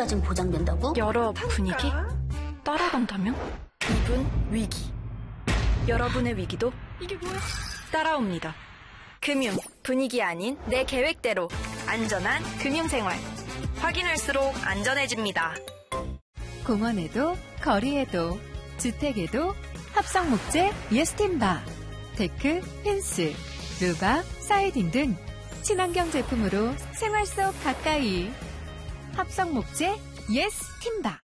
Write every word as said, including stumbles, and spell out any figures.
언제까진 보장된다고? 여러 분위기? 따라간다면? 이분 위기. 여러분의 위기도 이게 뭐야? 따라옵니다. 금융, 분위기 아닌 내 계획대로 안전한 금융생활. 확인할수록 안전해집니다. 공원에도 거리에도 주택에도 합성목재 예스팀바, 데크, 펜스, 루바, 사이딩 등 친환경 제품으로 생활 속 가까이 합성목재 예스팀바.